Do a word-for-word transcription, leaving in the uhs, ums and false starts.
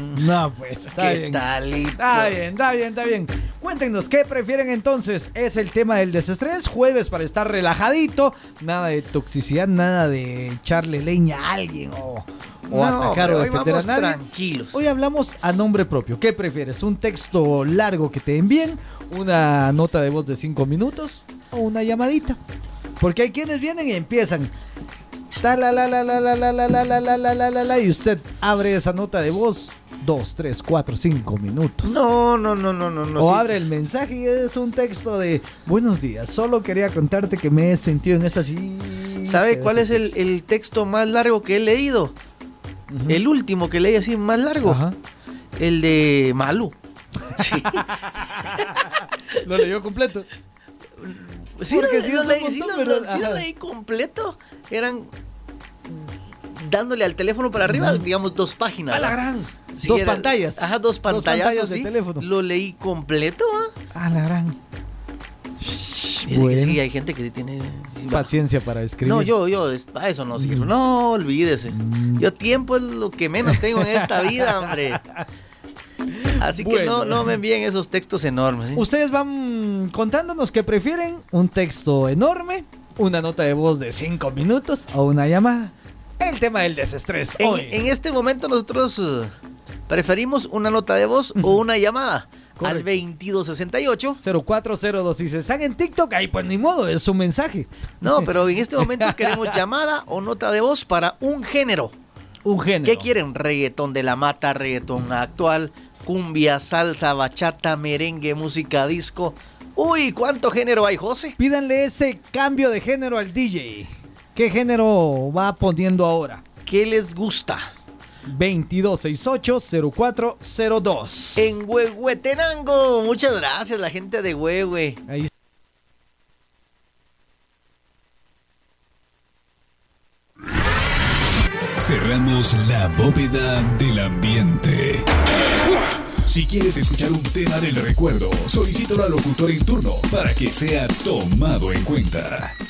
No, pues, está ¿Qué bien. talito? Está bien, está bien, está bien. Cuéntenos, ¿qué prefieren entonces? ¿Es el tema del desestrés? Jueves para estar relajadito. Nada de toxicidad, nada de echarle leña a alguien o, o No, atacar o hoy defender a vamos nadie. tranquilos. Hoy hablamos a nombre propio. ¿Qué prefieres? ¿Un texto largo que te envíen? ¿Una nota de voz de cinco minutos? ¿O una llamadita? Porque hay quienes vienen y empiezan... Ta la la la la la la la la la la la la la la y usted abre esa nota de voz dos, tres, cuatro, cinco minutos. No, no, no, no, no. no O sí. abre el mensaje y es un texto de buenos días, solo quería contarte que me he sentido en esta sí. ¿Sabe cuál es el, el texto más largo que he leído? Uh-huh. El último que leí así más largo. Ajá. El de Malu. Sí. Lo leyó completo. Sí, Porque lo, sí lo es un leí, montón, sí, lo, ¿verdad? sí lo Ajá. leí completo. Eran dándole al teléfono para arriba, Ujú. digamos, dos páginas. A la ¿verdad? gran. Sí, Dos era- pantallas. Ajá, dos pantallas. pantallas de sí. teléfono. Lo leí completo. ¿Ah? A la gran. Y dije, sí, hay gente que sí tiene sí, va. Paciencia para escribir. No, yo, yo, es- para eso no sirve. Mm. No, olvídese. Mm. Yo tiempo es lo que menos tengo en esta vida, hombre. Así que Bueno. no, no me envíen esos textos enormes. ¿sí? Ustedes van contándonos qué prefieren, un texto enorme, una nota de voz de cinco minutos o una llamada. El tema del desestrés En, hoy. en este momento nosotros eh, preferimos una nota de voz o una llamada Correcto. al veintidós sesenta y ocho. cero cuatro cero dos y se están en TikTok, ahí pues ni modo, es su mensaje. No, pero en este momento queremos llamada o nota de voz para un género. Un género. ¿Qué quieren? Reggaetón de la mata, reggaetón actual, cumbia, salsa, bachata, merengue, música disco. Uy, ¿cuánto género hay, José? Pídanle ese cambio de género al D J. ¿Qué género va poniendo ahora? ¿Qué les gusta? veintidós sesenta y ocho cero cuatro cero dos. En Huehuetenango. Muchas gracias, la gente de Huehue. Ahí. Cerramos la bóveda del ambiente. Si quieres escuchar un tema del recuerdo, solicítalo al locutor en turno para que sea tomado en cuenta.